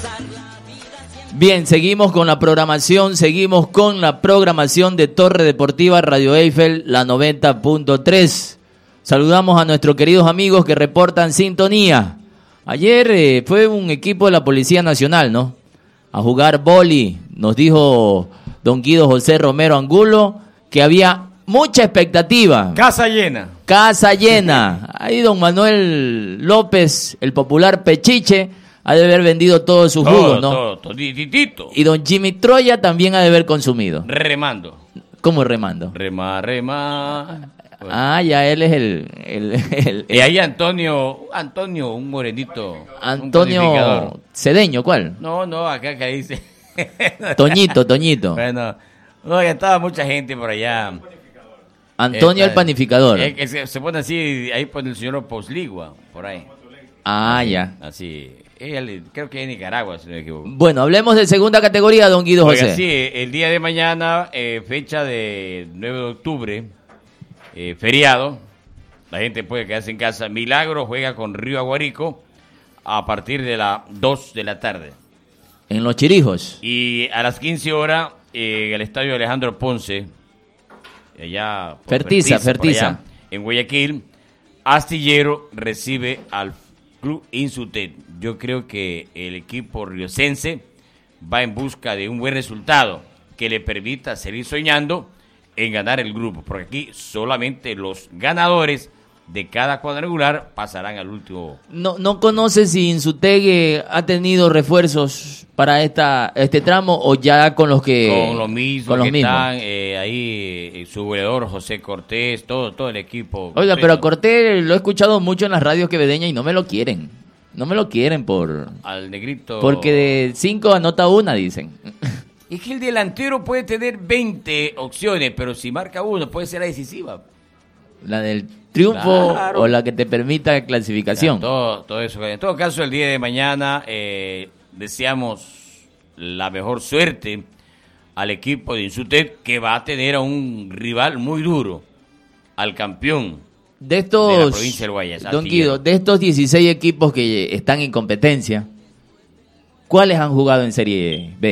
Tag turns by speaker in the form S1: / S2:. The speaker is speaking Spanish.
S1: Bien, seguimos con la programación de Torre Deportiva Radio Eiffel, la 90.3. Saludamos a nuestros queridos amigos que reportan sintonía. Ayer fue un equipo de la Policía Nacional, ¿no? A jugar vóley. Nos dijo don Guido José Romero Angulo que había mucha expectativa.
S2: Casa llena.
S1: Ahí don Manuel López, el popular Pechiche, ha de haber vendido todos sus jugos, ¿no?
S2: Toditito.
S1: Y don Jimmy Troya también ha de haber consumido.
S2: Remando.
S1: ¿Cómo remando?
S2: Rema.
S1: Ah, ya él es el
S2: Y ahí Antonio, un morenito.
S1: Antonio Cedeño, ¿cuál?
S2: No, acá dice.
S1: Toñito.
S2: Bueno, no, ya estaba mucha gente por allá.
S1: Antonio el panificador.
S2: Se pone así, ahí pone el señor Posligua, por ahí.
S1: Ah, ya.
S2: Así. Creo que es Nicaragua, si no me equivoco.
S1: Bueno, hablemos de segunda categoría, don Guido José.
S2: Sí, el día de mañana, fecha de 9 de octubre, feriado, la gente puede quedarse en casa. Milagro juega con Río Aguarico a partir de las 2 de la tarde.
S1: En Los Chirijos.
S2: Y a las 15 horas, en el estadio Alejandro Ponce, allá por
S1: Fertiza.
S2: allá, en Guayaquil, Astillero recibe al Club Insutet. Yo creo que el equipo riocense va en busca de un buen resultado que le permita seguir soñando en ganar el grupo, porque aquí solamente los ganadores de cada cuadrangular pasarán al último.
S1: No conoce si Insutegue ha tenido refuerzos para este tramo o ya con los que...
S2: Con los mismos que están ahí, su goleador José Cortés, todo el equipo.
S1: Oiga, pero a Cortés lo he escuchado mucho en las radios quevedeñas y no me lo quieren. No me lo quieren
S2: al negrito.
S1: Porque de 5 anota una, dicen.
S2: Es que el delantero puede tener 20 opciones, pero si marca uno puede ser la decisiva.
S1: La del triunfo,
S2: claro,
S1: o la que te permita clasificación.
S2: Claro, todo eso. En todo caso, el día de mañana deseamos la mejor suerte al equipo de Insutet, que va a tener a un rival muy duro, al campeón
S1: de la
S2: provincia del Guayas.
S1: Don Guido, de estos 16 equipos que están en competencia, ¿cuáles han jugado en Serie B?